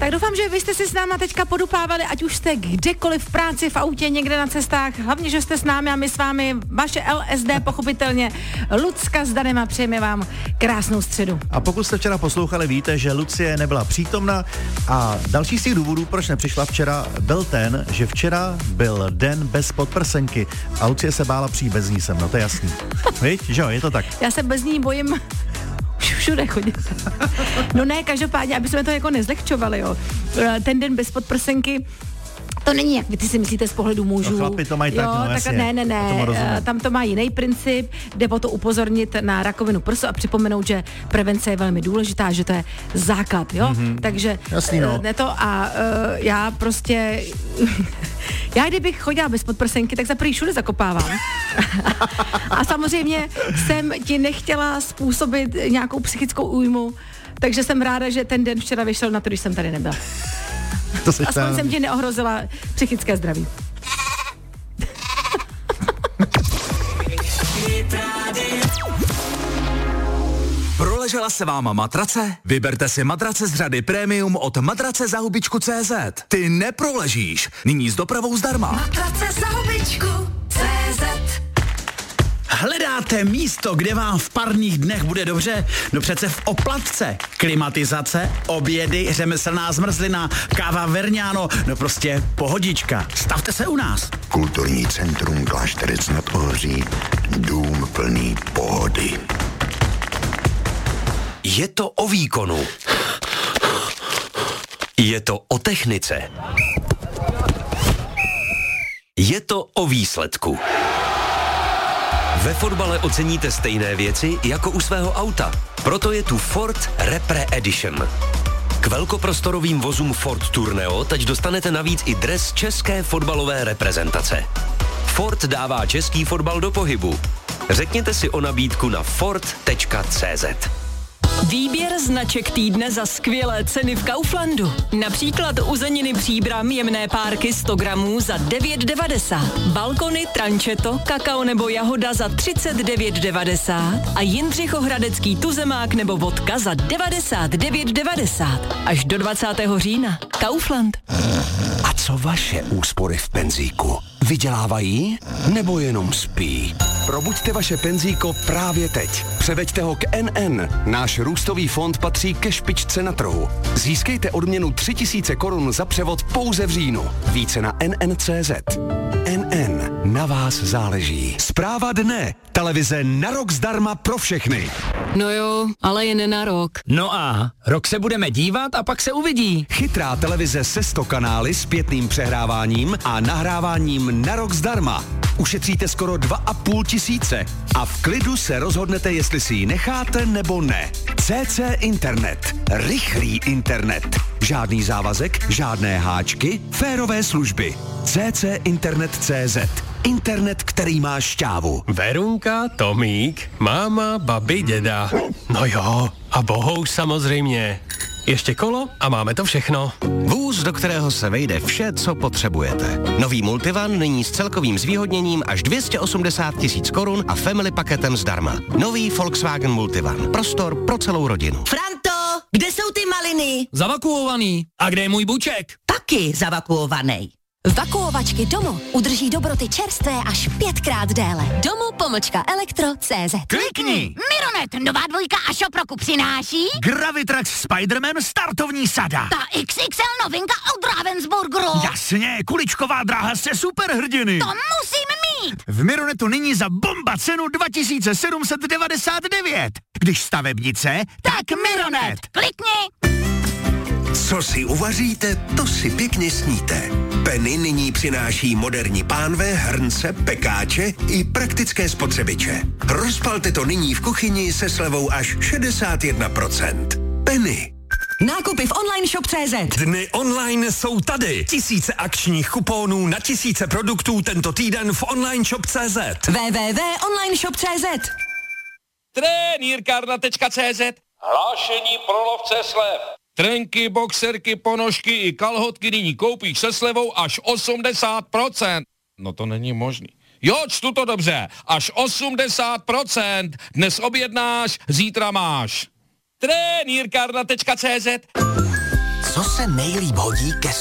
Tak doufám, že vy jste si s náma teďka podupávali, ať už jste kdekoliv v práci, v autě, někde na cestách, hlavně, že jste s námi a my s vámi, vaše LSD pochopitelně, Lucka s Danem a přejeme vám krásnou středu. A pokud jste včera poslouchali, víte, že Lucie nebyla přítomna a další z těch důvodů, proč nepřišla včera, byl ten, že včera byl den bez podprsenky a Lucie se bála přijít bez ní sem, no to je jasný. Víš, že jo, je to tak. Já se bez ní bojím všude chodit. No ne, každopádně, aby jsme to jako nezlehčovali, jo. Ten den bez podprsenky, to není, jak vy ty si myslíte z pohledu mužů. No chlapi to mají tak, no jasně. Ne, tam to má jiný princip, jde o to upozornit na rakovinu prsu a připomenout, že prevence je velmi důležitá, že to je základ, jo. Takže jasný, no. Já prostě já kdybych chodila bez podprsenky, tak za první všude zakopávám. A samozřejmě jsem ti nechtěla způsobit nějakou psychickou újmu, takže jsem ráda, že ten den včera vyšel na to, když jsem tady nebyla. Aspoň jsem ti neohrozila psychické zdraví. Proležela se váma matrace? Vyberte si matrace z řady Premium od matracezahubičku.cz. Ty neproležíš. Nyní s dopravou zdarma. Matracezahubičku.cz. Hledáte místo, kde vám v parních dnech bude dobře? No přece v Oplatce. Klimatizace, obědy, řemeslná zmrzlina, káva Verňáno, no prostě pohodička. Stavte se u nás. Kulturní centrum Klášterec nad Ohří. Dům plný pohody. Je to o výkonu. Je to o technice. Je to o výsledku. Ve fotbale oceníte stejné věci jako u svého auta. Proto je tu Ford Repre Edition. K velkoprostorovým vozům Ford Tourneo teď dostanete navíc i dres české fotbalové reprezentace. Ford dává český fotbal do pohybu. Řekněte si o nabídku na ford.cz. Výběr značek týdne za skvělé ceny v Kauflandu. Například uzeniny Příbram jemné párky 100 gramů za 9,90. Balkony Trančeto, kakao nebo jahoda za 39,90. A Jindřichohradecký tuzemák nebo vodka za 99,90. Až do 20. října. Kaufland. A co vaše úspory v penzíku? Vydělávají nebo jenom spí? Probuďte vaše penzíko právě teď. Převeďte ho k NN. Náš růstový fond patří ke špičce na trhu. Získejte odměnu 3000 korun za převod pouze v říjnu. Více na nn.cz. NN. Na vás záleží. Zpráva dne. Televize na rok zdarma pro všechny. No jo, ale jen na rok. No a rok se budeme dívat a pak se uvidí. Chytrá televize se 100 kanály s zpětným přehráváním a nahráváním na rok zdarma. Ušetříte skoro 2,5 tisíce a v klidu se rozhodnete, jestli si ji necháte nebo ne. CC Internet. Rychlý internet. Žádný závazek, žádné háčky, férové služby. CC Internet.cz. Internet, který má šťávu. Verunka, Tomík, máma, babi, děda. No jo, a bohouš samozřejmě. Ještě kolo a máme to všechno. Vůz, do kterého se vejde vše, co potřebujete. Nový Multivan nyní s celkovým zvýhodněním až 280 000 korun a family paketem zdarma. Nový Volkswagen Multivan. Prostor pro celou rodinu. Franto, kde jsou ty maliny? Zavakuovaný. A kde je můj buček? Taky zavakuovaný. Vakuovačky Domo udrží dobroty čerstvé až 5krát déle. Domo-elektro.cz. Klikni! Mironet, nová dvojka a Shop roku přináší Gravitrax Spider-Man startovní sada. ta XXL novinka od Ravensburgeru. Jasně, kuličková dráha se superhrdiny. To musím mít. V Mironetu nyní za bomba cenu 2799. Když stavebnice, tak Mironet. Klikni. Co si uvaříte, to si pěkně sníte. Penny nyní přináší moderní pánve, hrnce, pekáče i praktické spotřebiče. Rozpalte to nyní v kuchyni se slevou až 61%. Penny. Nákupy v online shop.cz. Dny online jsou tady. Tisíce akčních kuponů na tisíce produktů tento týden v online shop.cz. www.onlineshop.cz. Trenýrkárna.cz. Hlášení pro lovce slev. Trenky, boxerky, ponožky i kalhotky nyní koupíš se slevou až 80%. No to není možný. Jo, čtu to dobře. Až 80%. Dnes objednáš, zítra máš. Trenýrkárna.cz. Co se nejlíp hodí ke